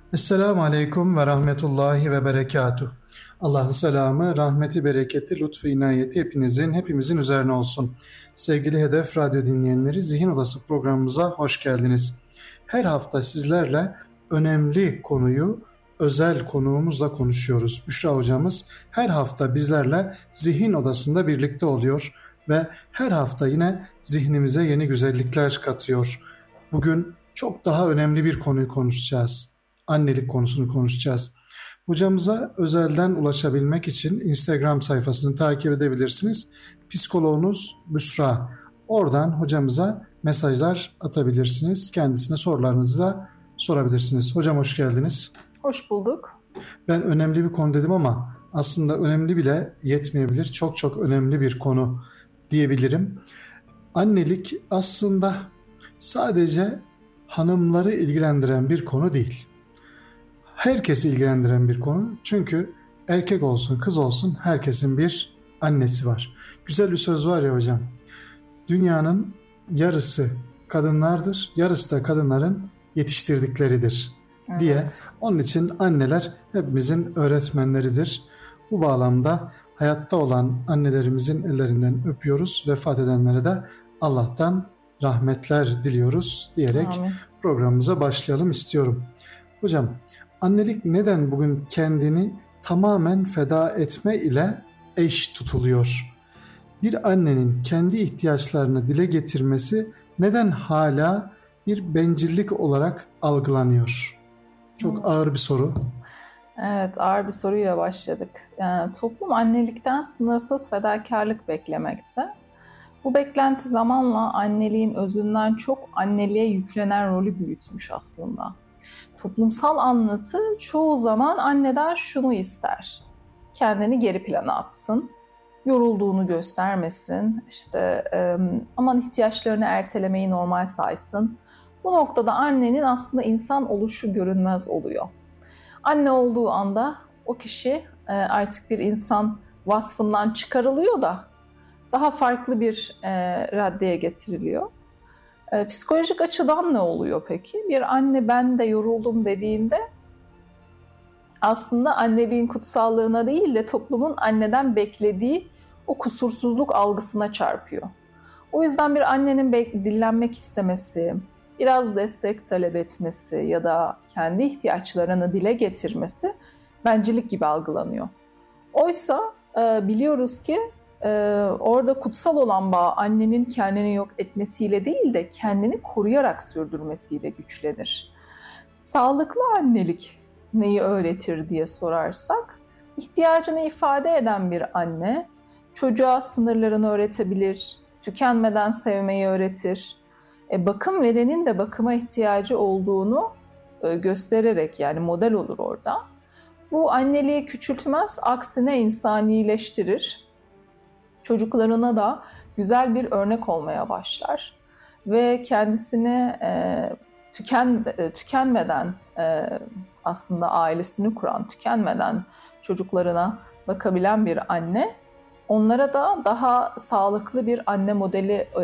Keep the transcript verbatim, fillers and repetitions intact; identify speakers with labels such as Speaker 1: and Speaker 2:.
Speaker 1: Esselamu Aleyküm ve Rahmetullahi ve Berekatuh. Allah'ın selamı, rahmeti, bereketi, lütfu, inayeti hepinizin, hepimizin üzerine olsun. Sevgili Hedef Radyo dinleyenleri, Zihin Odası programımıza hoş geldiniz. Her hafta sizlerle önemli konuyu özel konuğumuzla konuşuyoruz. Büşra hocamız her hafta bizlerle Zihin Odası'nda birlikte oluyor ve her hafta yine zihnimize yeni güzellikler katıyor. Bugün çok daha önemli bir konuyu konuşacağız. Annelik konusunu konuşacağız. Hocamıza özelden ulaşabilmek için Instagram sayfasını takip edebilirsiniz. Psikoloğunuz Büşra. Oradan hocamıza mesajlar atabilirsiniz. Kendisine sorularınızı da sorabilirsiniz. Hocam hoş geldiniz.
Speaker 2: Hoş bulduk.
Speaker 1: Ben önemli bir konu dedim ama aslında önemli bile yetmeyebilir. Çok çok önemli bir konu diyebilirim. Annelik aslında sadece hanımları ilgilendiren bir konu değil. Herkesi ilgilendiren bir konu. Çünkü erkek olsun, kız olsun herkesin bir annesi var. Güzel bir söz var ya hocam. Dünyanın yarısı kadınlardır, yarısı da kadınların yetiştirdikleridir evet. diye. Onun için anneler hepimizin öğretmenleridir. Bu bağlamda hayatta olan annelerimizin ellerinden öpüyoruz. Vefat edenlere de Allah'tan rahmetler diliyoruz diyerek Amin. Programımıza başlayalım istiyorum. Hocam, annelik neden bugün kendini tamamen feda etme ile eş tutuluyor? Bir annenin kendi ihtiyaçlarını dile getirmesi neden hala bir bencillik olarak algılanıyor? Çok ağır bir soru.
Speaker 2: Evet, ağır bir soruyla başladık. Yani toplum annelikten sınırsız fedakarlık beklemekte. Bu beklenti zamanla anneliğin özünden çok anneliğe yüklenen rolü büyütmüş aslında. Toplumsal anlatı çoğu zaman anneden şunu ister: kendini geri plana atsın, yorulduğunu göstermesin, işte e, aman ihtiyaçlarını ertelemeyi normal saysın. Bu noktada annenin aslında insan oluşu görünmez oluyor. Anne olduğu anda o kişi e, artık bir insan vasfından çıkarılıyor da daha farklı bir e, raddeye getiriliyor. E, psikolojik açıdan ne oluyor peki? Bir anne ben de yoruldum dediğinde aslında anneliğin kutsallığına değil de toplumun anneden beklediği o kusursuzluk algısına çarpıyor. O yüzden bir annenin be- dinlenmek istemesi, biraz destek talep etmesi ya da kendi ihtiyaçlarını dile getirmesi bencillik gibi algılanıyor. Oysa e, biliyoruz ki e, orada kutsal olan bağ annenin kendini yok etmesiyle değil de kendini koruyarak sürdürmesiyle güçlenir. Sağlıklı annelik neyi öğretir diye sorarsak, ihtiyacını ifade eden bir anne çocuğa sınırlarını öğretebilir, tükenmeden sevmeyi öğretir, e, bakım verenin de bakıma ihtiyacı olduğunu e, göstererek, yani model olur orada. Bu anneliği küçültmez, aksine insanileştirir. Çocuklarına da güzel bir örnek olmaya başlar ve kendisini e, tüken e, tükenmeden e, aslında ailesini kuran, tükenmeden çocuklarına bakabilen bir anne, onlara da daha sağlıklı bir anne modeli